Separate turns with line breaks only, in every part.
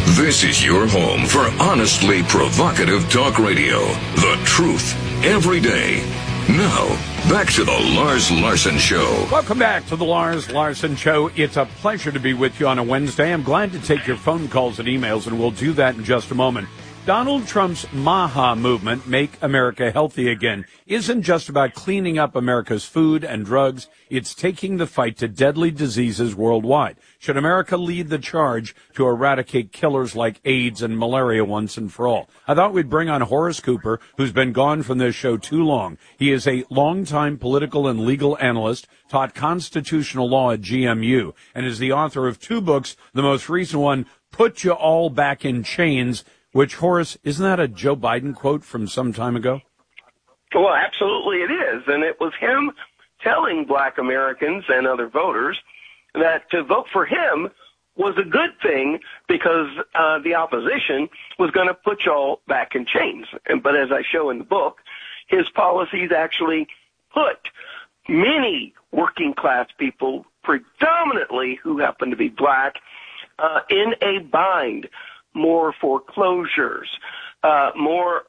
This is your home for honestly provocative talk radio. The truth, every day. Now, back to the Lars Larson Show.
Welcome back to the Lars Larson Show. It's a pleasure to be with you on a Wednesday. I'm glad to take your phone calls and emails, and we'll do that in just a moment. Donald Trump's MAHA movement, Make America Healthy Again, isn't just about cleaning up America's food and drugs. It's taking the fight to deadly diseases worldwide. Should America lead the charge to eradicate killers like AIDS and malaria once and for all? I thought we'd bring on Horace Cooper, who's been gone from this show too long. He is a longtime political and legal analyst, taught constitutional law at GMU, and is the author of 2 books, the most recent one, Put You All Back in Chains, which, Horace, isn't that a Joe Biden quote from some time ago?
Well, absolutely it is. And it was him telling black Americans and other voters that to vote for him was a good thing because the opposition was going to put y'all back in chains. But as I show in the book, his policies actually put many working class people, predominantly who happen to be black, in a bind. More foreclosures, more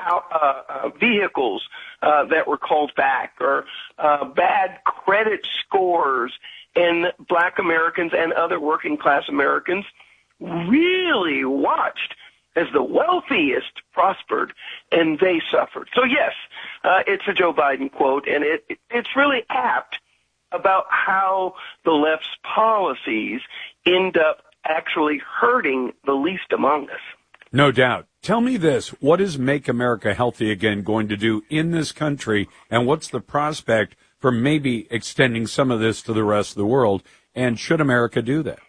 vehicles that were called back, or bad credit scores. And black Americans and other working class Americans really watched as the wealthiest prospered and they suffered. So yes, it's a Joe Biden quote, and it's really apt about how the left's policies end up actually hurting the least among us.
No doubt. Tell me this, what is Make America Healthy Again going to do in this country, and what's the prospect for maybe extending some of this to the rest of the world, and should America do that?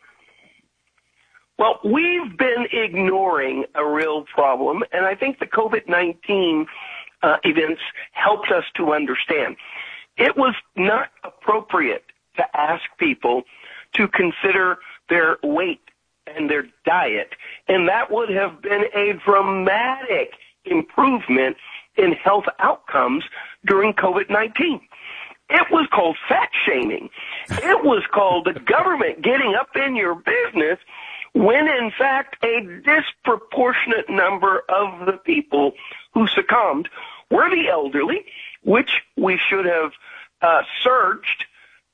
Well, we've been ignoring a real problem, and I think the COVID-19 events helped us to understand. It was not appropriate to ask people to consider their weight and their diet, and that would have been a dramatic improvement in health outcomes during COVID-19. It was called fat shaming. It was called the government getting up in your business when, in fact, a disproportionate number of the people who succumbed were the elderly, which we should have surged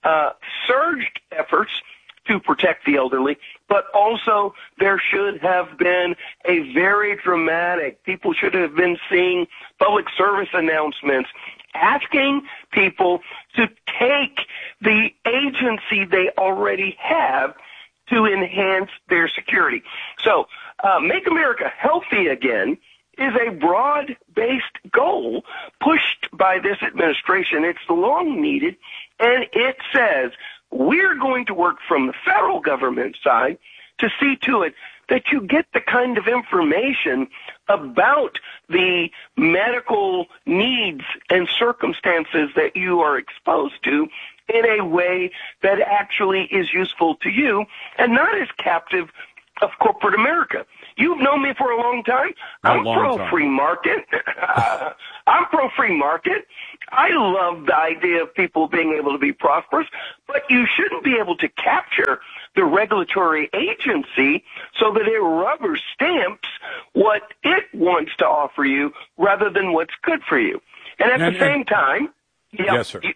efforts to protect the elderly, but also there should have been a very dramatic, people should have been seeing public service announcements asking people to take the agency they already have to enhance their security. So, Make America Healthy Again is a broad-based goal pushed by this administration. It's long needed, and it says we're going to work from the federal government side to see to it that you get the kind of information about the medical needs and circumstances that you are exposed to in a way that actually is useful to you and not as captive of corporate America. You've known me for a long time. I'm pro-free market. I'm pro-free market. I love the idea of people being able to be prosperous, but you shouldn't be able to capture the regulatory agency so that it rubber stamps what it wants to offer you rather than what's good for you. And at the same time,
yes, sir.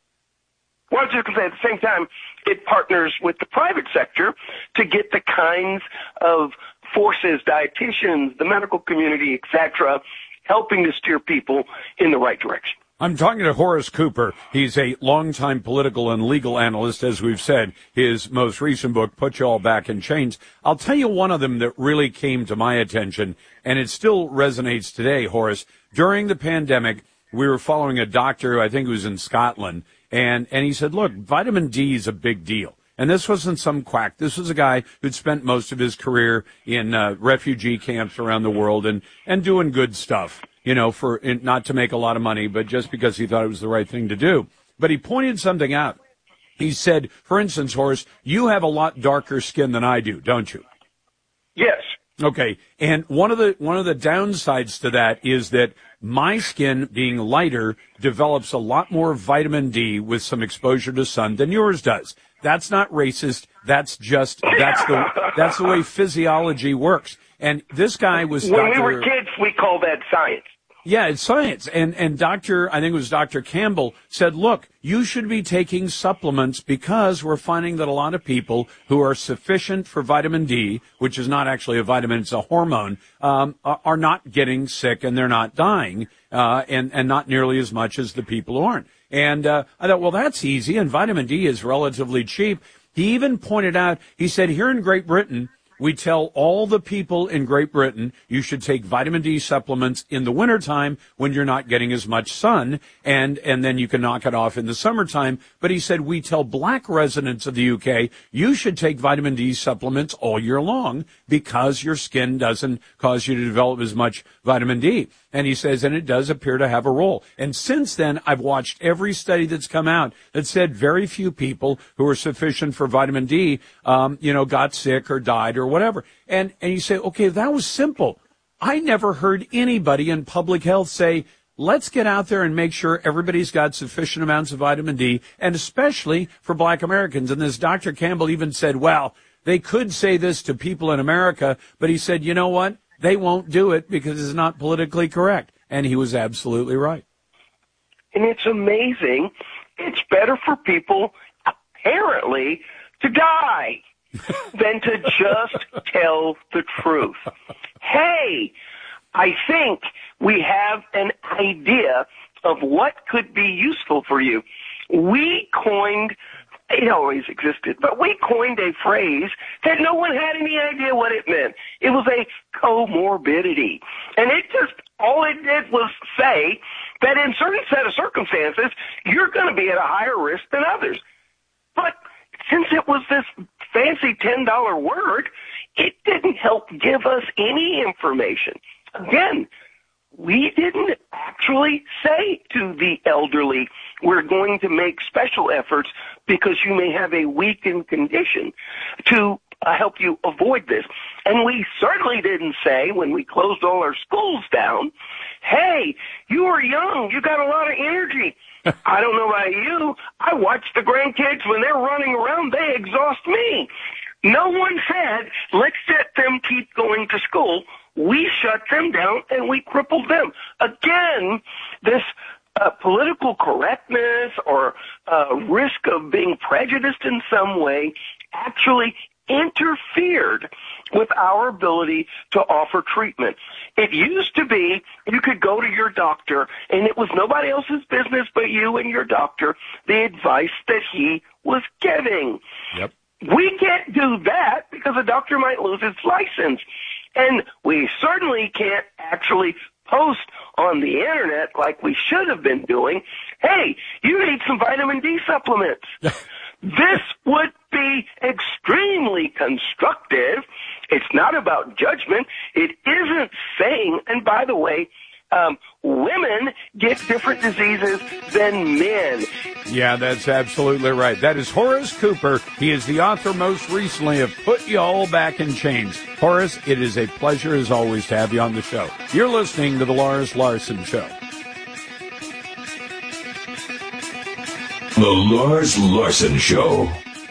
Well, I was just going to say, at the same time, it partners with the private sector to get the kinds of forces, dietitians, the medical community, et cetera, helping to steer people in the right direction.
I'm talking to Horace Cooper. He's a longtime political and legal analyst, as we've said. His most recent book, Put You All Back in Chains. I'll tell you one of them that really came to my attention, and it still resonates today, Horace. During the pandemic, we were following a doctor who I think was in Scotland, and he said, look, vitamin D is a big deal. And this wasn't some quack. This was a guy who'd spent most of his career in refugee camps around the world and doing good stuff, you know, not to make a lot of money, but just because he thought it was the right thing to do. But he pointed something out. He said, for instance, Horace, you have a lot darker skin than I do, don't you?
Yes.
Okay, and one of the downsides to that is that my skin, being lighter, develops a lot more vitamin D with some exposure to sun than yours does. That's not racist. That's the way physiology works. And this guy was
when we were kids, we called that science.
Yeah, it's science. And I think it was Dr. Campbell said, look, you should be taking supplements because we're finding that a lot of people who are sufficient for vitamin D, which is not actually a vitamin, it's a hormone, are not getting sick and they're not dying, and not nearly as much as the people who aren't. And I thought, well, that's easy, and vitamin D is relatively cheap. He even pointed out, he said, here in Great Britain, we tell all the people in Great Britain you should take vitamin D supplements in the wintertime when you're not getting as much sun, and then you can knock it off in the summertime. But he said we tell black residents of the UK you should take vitamin D supplements all year long because your skin doesn't cause you to develop as much vitamin D. And he says, and it does appear to have a role. And since then, I've watched every study that's come out that said very few people who are sufficient for vitamin D, got sick or died or whatever. And you say, okay, that was simple. I never heard anybody in public health say, let's get out there and make sure everybody's got sufficient amounts of vitamin D, and especially for black Americans. And this Dr. Campbell even said, well, they could say this to people in America, but he said, you know what? They won't do it because it's not politically correct. And he was absolutely right.
And it's amazing. It's better for people, apparently, to die than to just tell the truth. Hey, I think we have an idea of what could be useful for you. We coined, it always existed, but we coined a phrase that no one had any idea what it meant. It was a comorbidity. And all it did was say that in certain set of circumstances, you're going to be at a higher risk than others. But since it was this fancy $10 word, it didn't help give us any information. Again, we didn't actually say to the elderly, we're going to make special efforts because you may have a weakened condition to help you avoid this. And we certainly didn't say when we closed all our schools down, hey, you are young, you got a lot of energy. I don't know about you. I watch the grandkids when they're running around, they exhaust me. No one said, let's let them keep going to school. We shut them down and we crippled them. Again, this political correctness or risk of being prejudiced in some way actually interfered with our ability to offer treatment. It used to be you could go to your doctor and it was nobody else's business but you and your doctor, the advice that he was giving.
Yep.
We can't do that because a doctor might lose his license. And we certainly can't actually post on the internet like we should have been doing, hey, you need some vitamin D supplements. This would be extremely constructive. It's not about judgment. It isn't saying, and by the way, women get different diseases than men.
Yeah, that's absolutely right. That is Horace Cooper. He is the author most recently of Put You All Back in Chains. Horace, it is a pleasure as always to have you on the show. You're listening to The Lars Larson Show.
The Lars Larson Show.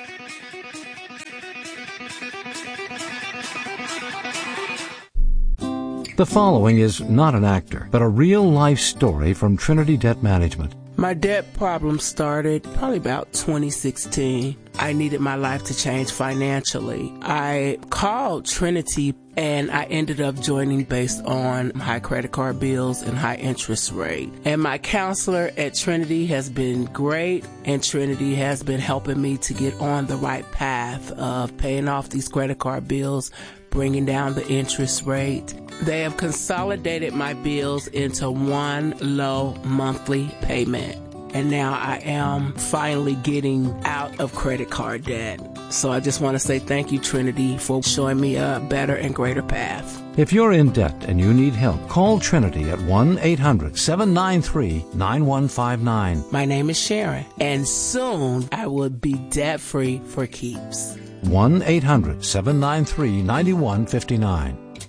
The following is not an actor, but a real-life story from Trinity Debt Management.
My debt problem started probably about 2016. I needed my life to change financially. I called Trinity and I ended up joining based on high credit card bills and high interest rate. And my counselor at Trinity has been great, and Trinity has been helping me to get on the right path of paying off these credit card bills, bringing down the interest rate. They have consolidated my bills into one low monthly payment. And now I am finally getting out of credit card debt. So I just want to say thank you, Trinity, for showing me a better and greater path.
If you're in debt and you need help, call Trinity at 1-800-793-9159.
My name is Sharon, and soon I will be debt-free for keeps.
1-800-793-9159.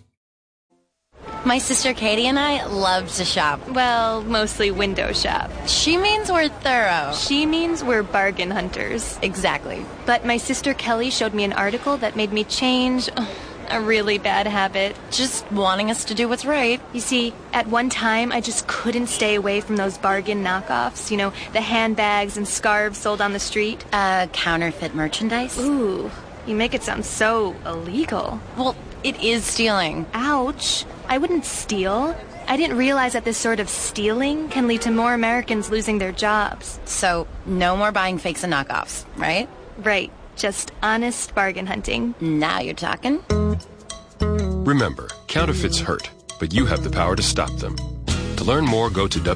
My sister Katie and I love to shop.
Well, mostly window shop.
She means we're thorough.
She means we're bargain hunters.
Exactly.
But my sister Kelly showed me an article that made me change a really bad habit.
Just wanting us to do what's right.
You see, at one time, I just couldn't stay away from those bargain knockoffs. You know, the handbags and scarves sold on the street.
Counterfeit merchandise?
Ooh, you make it sound so illegal.
Well, it is stealing.
Ouch. I wouldn't steal. I didn't realize that this sort of stealing can lead to more Americans losing their jobs.
So, no more buying fakes and knockoffs, right?
Right. Just honest bargain hunting.
Now you're talking.
Remember, counterfeits hurt, but you have the power to stop them. To learn more, go to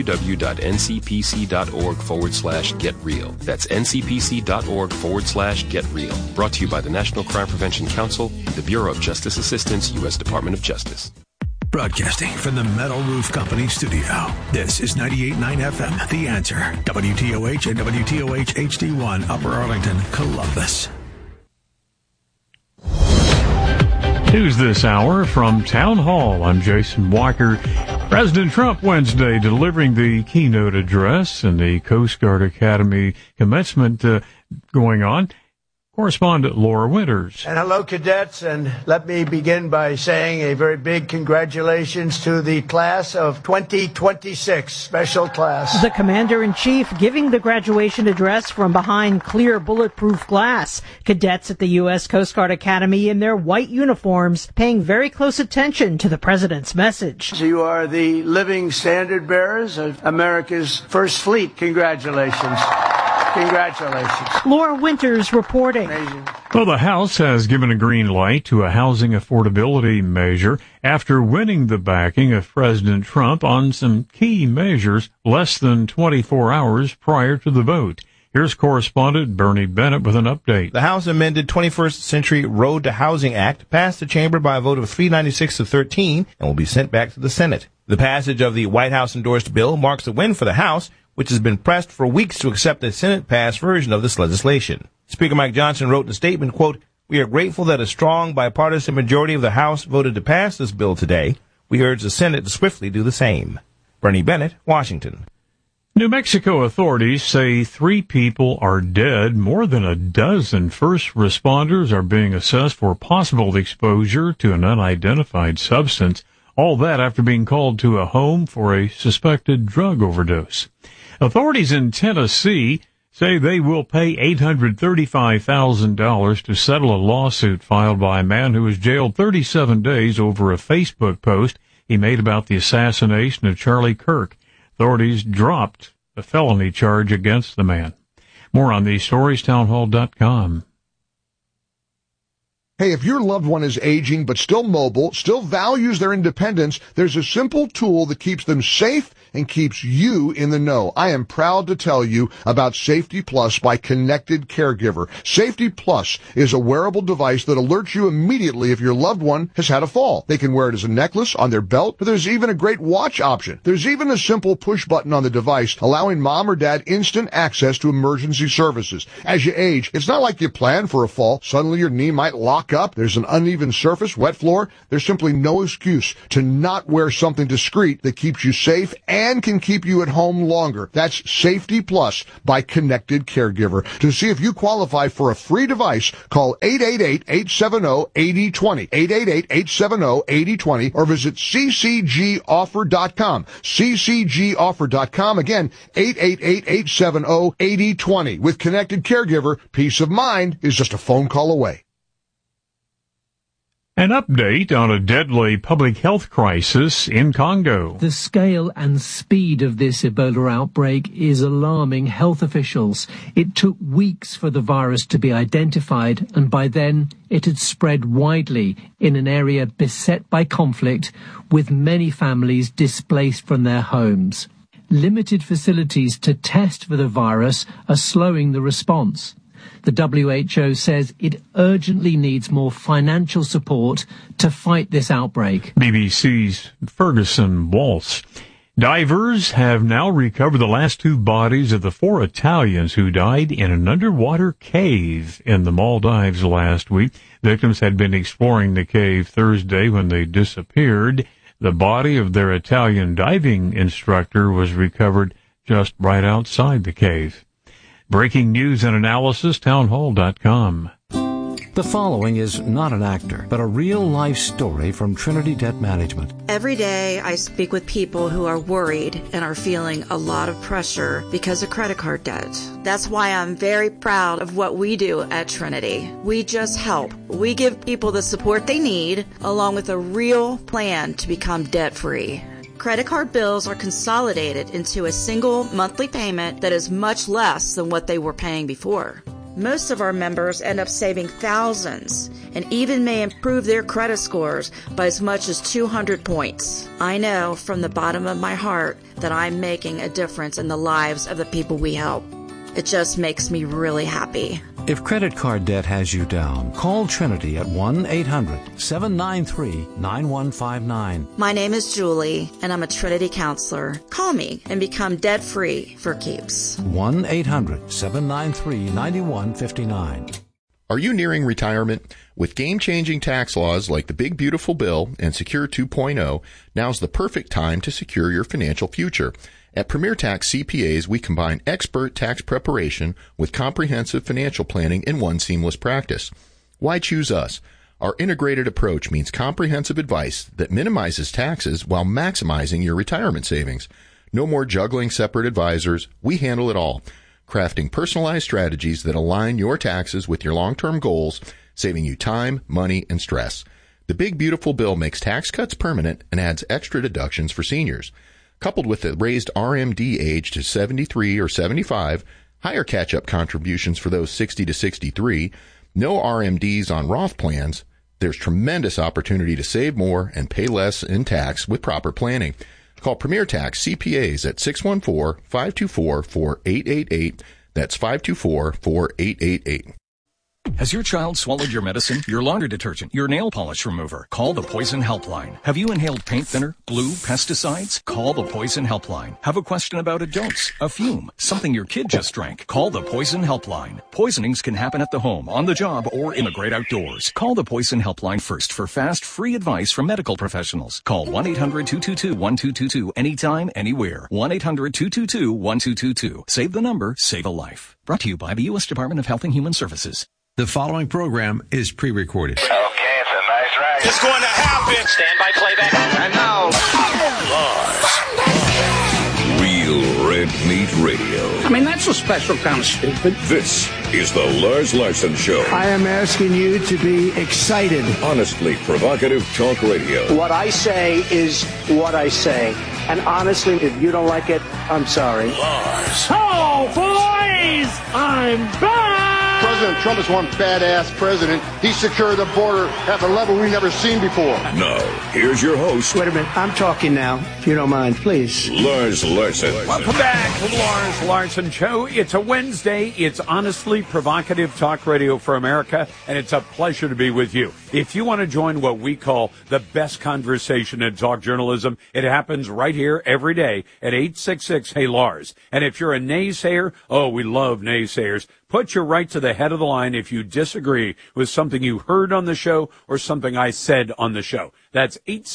www.ncpc.org/getreal. That's ncpc.org/getreal. Brought to you by the National Crime Prevention Council and the Bureau of Justice Assistance, U.S. Department of Justice.
Broadcasting from the Metal Roof Company studio. This is 98.9 FM, The Answer. WTOH and WTOH HD1, Upper Arlington, Columbus.
News this hour from Town Hall. I'm Jason Walker. President Trump Wednesday delivering the keynote address and the Coast Guard Academy commencement going on. Correspondent Laura Winters.
And hello, cadets, and let me begin by saying a very big congratulations to the class of 2026, special class.
The Commander-in-Chief giving the graduation address from behind clear bulletproof glass. Cadets at the U.S. Coast Guard Academy in their white uniforms paying very close attention to the President's message.
So you are the living standard bearers of America's First Fleet. Congratulations. Congratulations.
Laura Winters reporting.
Amazing.
Well, the House has given a green light to a housing affordability measure after winning the backing of President Trump on some key measures less than 24 hours prior to the vote. Here's correspondent Bernie Bennett with an update.
The House amended 21st Century Road to Housing Act passed the chamber by a vote of 396 to 13 and will be sent back to the Senate. The passage of the White House-endorsed bill marks a win for the House, which has been pressed for weeks to accept the Senate-passed version of this legislation. Speaker Mike Johnson wrote in a statement, quote, "We are grateful that a strong bipartisan majority of the House voted to pass this bill today. We urge the Senate to swiftly do the same." Bernie Bennett, Washington.
New Mexico authorities say 3 people are dead. More than a dozen first responders are being assessed for possible exposure to an unidentified substance. All that after being called to a home for a suspected drug overdose. Authorities in Tennessee say they will pay $835,000 to settle a lawsuit filed by a man who was jailed 37 days over a Facebook post he made about the assassination of Charlie Kirk. Authorities dropped the felony charge against the man. More on these stories, townhall.com.
Hey, if your loved one is aging but still mobile, still values their independence, there's a simple tool that keeps them safe and keeps you in the know. I am proud to tell you about Safety Plus by Connected Caregiver. Safety Plus is a wearable device that alerts you immediately if your loved one has had a fall. They can wear it as a necklace, on their belt, but there's even a great watch option. There's even a simple push button on the device allowing mom or dad instant access to emergency services. As you age, it's not like you plan for a fall. Suddenly your knee might lock up. There's an uneven surface, wet floor. There's simply no excuse to not wear something discreet that keeps you safe and can keep you at home longer. That's Safety Plus by Connected Caregiver. To see if you qualify for a free device, call 888-870-8020, 888-870-8020, or visit ccgoffer.com, ccgoffer.com. Again, 888-870-8020. With Connected Caregiver, peace of mind is just a phone call away.
An update on a deadly public health crisis in Congo.
The scale and speed of this Ebola outbreak is alarming health officials. It took weeks for the virus to be identified, and by then it had spread widely in an area beset by conflict, with many families displaced from their homes. Limited facilities to test for the virus are slowing the response. The WHO says it urgently needs more financial support to fight this outbreak.
BBC's Ferguson Waltz. Divers have now recovered the last 2 bodies of the 4 Italians who died in an underwater cave in the Maldives last week. Victims had been exploring the cave Thursday when they disappeared.
The body of their Italian diving instructor was recovered just right outside the cave. Breaking news and analysis, townhall.com.
The following is not an actor, but a real-life story from Trinity Debt Management.
Every day I speak with people who are worried and are feeling a lot of pressure because of credit card debt. That's why I'm very proud of what we do at Trinity. We just help. We give people the support they need, along with a real plan to become debt-free. Credit card bills are consolidated into a single monthly payment that is much less than what they were paying before. Most of our members end up saving thousands and even may improve their credit scores by as much as 200 points. I know from the bottom of my heart that I'm making a difference in the lives of the people we help. It just makes me really happy.
If credit card debt has you down, call Trinity at 1-800-793-9159.
My name is Julie, and I'm a Trinity counselor. Call me and become debt-free for keeps.
1-800-793-9159.
Are you nearing retirement? With game-changing tax laws like the Big Beautiful Bill and Secure 2.0, now's the perfect time to secure your financial future. At Premier Tax CPAs, we combine expert tax preparation with comprehensive financial planning in one seamless practice. Why choose us? Our integrated approach means comprehensive advice that minimizes taxes while maximizing your retirement savings. No more juggling separate advisors. We handle it all, crafting personalized strategies that align your taxes with your long-term goals, saving you time, money, and stress. The Big Beautiful Bill makes tax cuts permanent and adds extra deductions for seniors. Coupled with the raised RMD age to 73 or 75, higher catch-up contributions for those 60 to 63, no RMDs on Roth plans, there's tremendous opportunity to save more and pay less in tax with proper planning. Call Premier Tax CPAs at 614-524-4888. That's 524-4888.
Has your child swallowed your medicine, your laundry detergent, your nail polish remover? Call the Poison Helpline. Have you inhaled paint thinner, glue, pesticides? Call the Poison Helpline. Have a question about a dose, a fume, something your kid just drank? Call the Poison Helpline. Poisonings can happen at the home, on the job, or in the great outdoors. Call the Poison Helpline first for fast, free advice from medical professionals. Call 1-800-222-1222 anytime, anywhere. 1-800-222-1222. Save the number, save a life. Brought to you by the U.S. Department of Health and Human Services.
The following program is pre-recorded.
Okay, it's a nice ride. It's going to happen. Stand by playback. And now,
Lars. Real Red Meat Radio.
I mean, that's a special kind of stupid.
This is the Lars Larson Show.
I am asking you to be excited.
Honestly provocative talk radio.
What I say is what I say. And honestly, if you don't like it, I'm sorry.
Lars.
Oh, boys! I'm back!
President Trump is one badass president. He secured the border at a level we've never seen before.
Now, here's your host.
Wait a minute. I'm talking now, if you don't mind, please.
Lars Larson.
Welcome back to the Lars Larson Show. It's a Wednesday. It's honestly provocative talk radio for America, and it's a pleasure to be with you. If you want to join what we call the best conversation in talk journalism, it happens right here every day at 866-HEY-LARS. And if you're a naysayer, oh, we love naysayers. Put you right to the head of the line if you disagree with something you heard on the show or something I said on the show. That's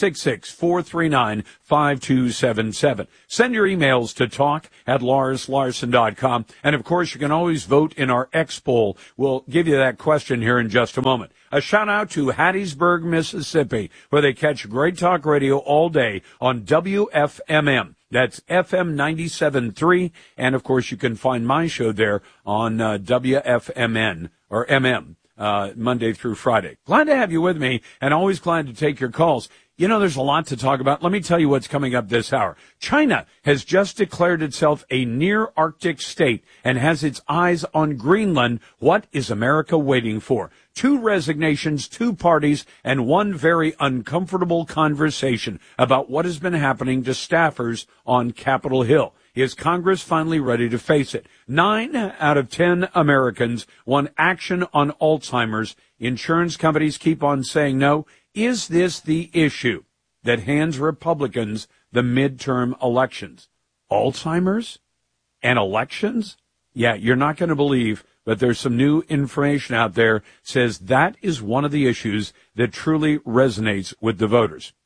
866-439-5277. Send your emails to talk@LarsLarson.com. And, of course, you can always vote in our X poll. We'll give you that question here in just a moment. A shout-out to Hattiesburg, Mississippi, where they catch great talk radio all day on WFMM. That's FM 97.3, and, of course, you can find my show there on WFMN, or MM, Monday through Friday. Glad to have you with me, and always glad to take your calls. You know, there's a lot to talk about. Let me tell you what's coming up this hour. China has just declared itself a near-Arctic state and has its eyes on Greenland. What is America waiting for? 2 resignations, 2 parties, and 1 very uncomfortable conversation about what has been happening to staffers on Capitol Hill. Is Congress finally ready to face it? 9 out of 10 Americans want action on Alzheimer's. Insurance companies keep on saying no. Is this the issue that hands Republicans the midterm elections? Alzheimer's and elections? Yeah, you're not going to believe, but there's some new information out there says that is one of the issues that truly resonates with the voters.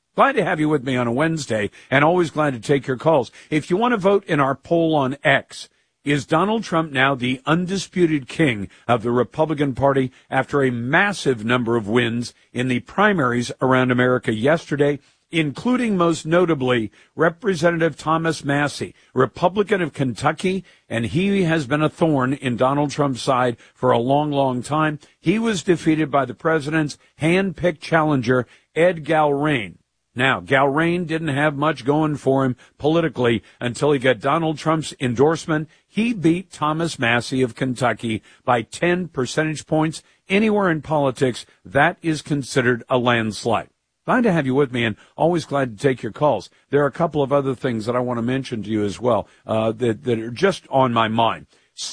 Glad to have you with me on a Wednesday, and always glad to take your calls. If you want to vote in our poll on X, is Donald Trump now the undisputed king of the Republican Party after a massive number of wins in the primaries around America yesterday, including most notably Representative Thomas Massie, Republican of Kentucky, and he has been a thorn in Donald Trump's side for a long, long time. He was defeated by the president's hand-picked challenger, Ed Galrain. Now, Galrain didn't have much going for him politically until he got Donald Trump's endorsement. He beat Thomas Massie of Kentucky by 10 percentage points. Anywhere in politics, that is considered a landslide. Glad to have you with me, and always glad to take your calls. There are a couple of other things that I want to mention to you as well that are just on my mind.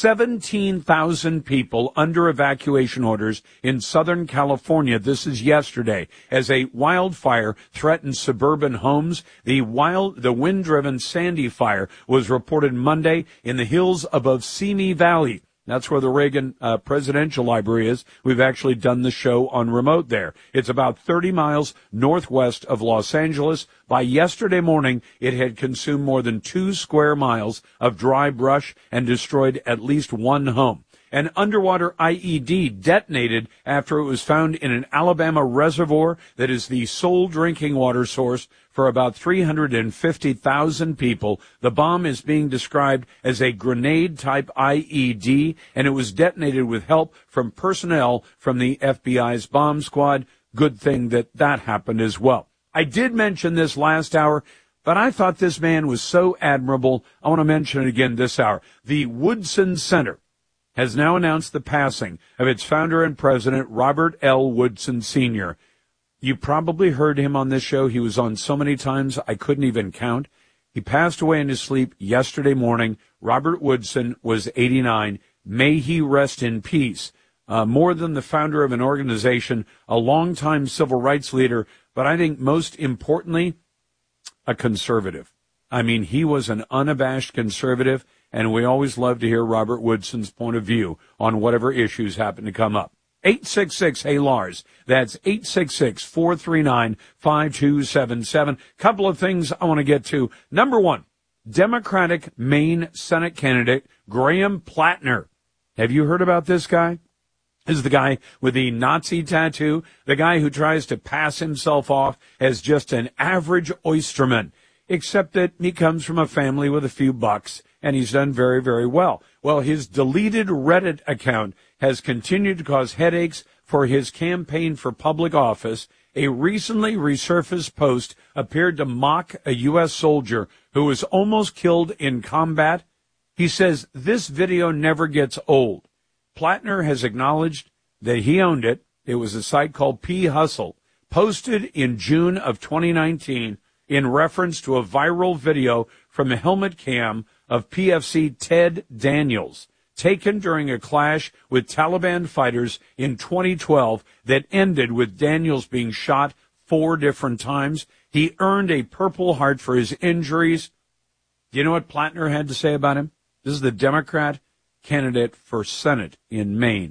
17,000 people under evacuation orders in Southern California. This is yesterday as a wildfire threatened suburban homes. The wind-driven Sandy fire was reported Monday in the hills above Simi Valley. That's where the Reagan Presidential Library is. We've actually done the show on remote there. It's about 30 miles northwest of Los Angeles. By yesterday morning, it had consumed more than 2 square miles of dry brush and destroyed at least one home. An underwater IED detonated after it was found in an Alabama reservoir that is the sole drinking water source for about 350,000 people. The bomb is being described as a grenade-type IED, and it was detonated with help from personnel from the FBI's bomb squad. Good thing that happened as well. I did mention this last hour, but I thought this man was so admirable. I want to mention it again this hour. The Woodson Center has now announced the passing of its founder and president, Robert L. Woodson Sr. You probably heard him on this show. He was on so many times I couldn't even count. He passed away in his sleep yesterday morning. Robert Woodson was 89. May he rest in peace. More than the founder of an organization, a longtime civil rights leader, but I think most importantly, a conservative. I mean, he was an unabashed conservative, and we always love to hear Robert Woodson's point of view on whatever issues happen to come up. 866-HEY-LARS. That's 866-439-5277. Couple of things I want to get to. Number one, Democratic Maine Senate candidate Graham Plattner. Have you heard about this guy? This is the guy with the Nazi tattoo, the guy who tries to pass himself off as just an average oysterman, except that he comes from a family with a few bucks, and he's done very, very well. Well, his deleted Reddit account has continued to cause headaches for his campaign for public office. A recently resurfaced post appeared to mock a U.S. soldier who was almost killed in combat. He says, "This video never gets old." Plattner has acknowledged that he owned it. It was a site called P. Hustle, posted in June of 2019 in reference to a viral video from a helmet cam of PFC Ted Daniels, taken during a clash with Taliban fighters in 2012 that ended with Daniels being shot 4 different times. He earned a Purple Heart for his injuries. Do you know what Plattner had to say about him? This is the Democrat candidate for Senate in Maine.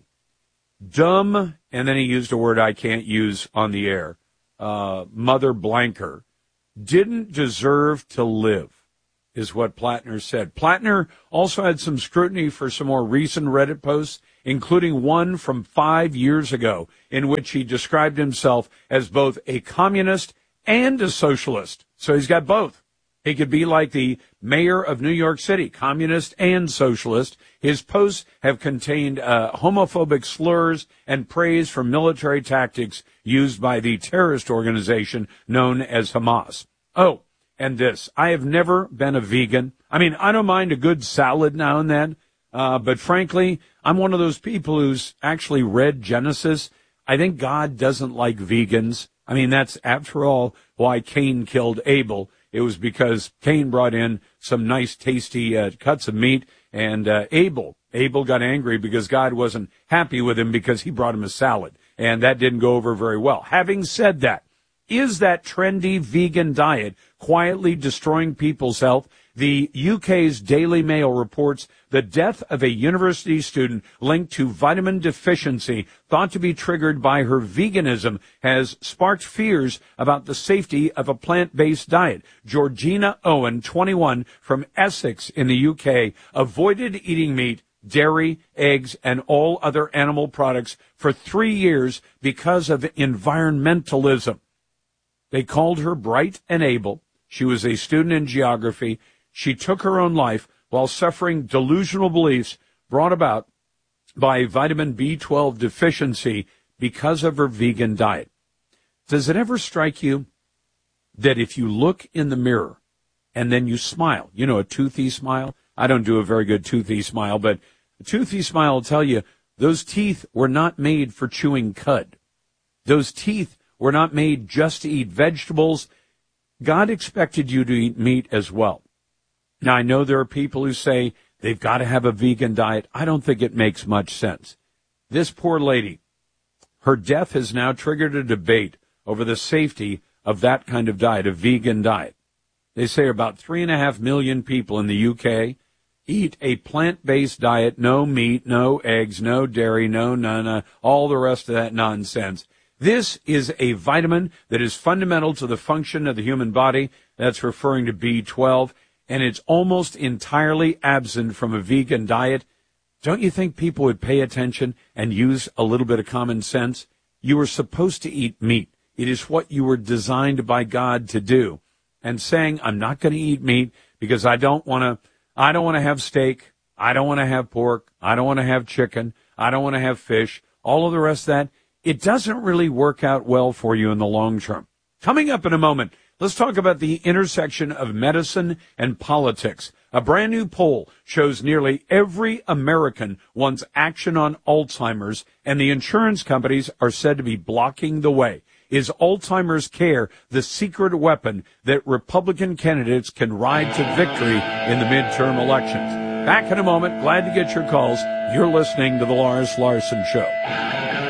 Dumb, and then he used a word I can't use on the air, mother blanker, didn't deserve to live, is what Plattner said. Plattner also had some scrutiny for some more recent Reddit posts, including one from 5 years ago, in which he described himself as both a communist and a socialist. So he's got both. He could be like the mayor of New York City, communist and socialist. His posts have contained homophobic slurs and praise for military tactics used by the terrorist organization known as Hamas. Oh, and this, I have never been a vegan. I mean, I don't mind a good salad now and then, but frankly, I'm one of those people who's actually read Genesis. I think God doesn't like vegans. I mean, that's, after all, why Cain killed Abel. It was because Cain brought in some nice, tasty cuts of meat, and Abel got angry because God wasn't happy with him because he brought him a salad, and that didn't go over very well. Having said that, is that trendy vegan diet quietly destroying people's health? The UK's Daily Mail reports the death of a university student linked to vitamin deficiency thought to be triggered by her veganism has sparked fears about the safety of a plant-based diet. Georgina Owen, 21, from Essex in the UK, avoided eating meat, dairy, eggs, and all other animal products for 3 years because of environmentalism. They called her bright and able. She was a student in geography. She took her own life while suffering delusional beliefs brought about by vitamin B12 deficiency because of her vegan diet. Does it ever strike you that if you look in the mirror and then you smile, you know, a toothy smile? I don't do a very good toothy smile, but a toothy smile will tell you those teeth were not made for chewing cud. Those teeth were not made just to eat vegetables. God expected you to eat meat as well. Now, I know there are people who say they've got to have a vegan diet. I don't think it makes much sense. This poor lady, her death has now triggered a debate over the safety of that kind of diet, a vegan diet. They say about 3.5 million people in the UK eat a plant-based diet, no meat, no eggs, no dairy, no none, all the rest of that nonsense. This is a vitamin that is fundamental to the function of the human body. That's referring to B12. And it's almost entirely absent from a vegan diet. Don't you think people would pay attention and use a little bit of common sense? You were supposed to eat meat. It is what you were designed by God to do. And saying, I'm not going to eat meat because I don't want to have steak. I don't want to have pork. I don't want to have chicken. I don't want to have fish. All of the rest of that, it doesn't really work out well for you in the long term. Coming up in a moment, let's talk about the intersection of medicine and politics. A brand new poll shows nearly every American wants action on Alzheimer's, and the insurance companies are said to be blocking the way. Is Alzheimer's care the secret weapon that Republican candidates can ride to victory in the midterm elections? Back in a moment. Glad to get your calls. You're listening to The Lars Larson Show.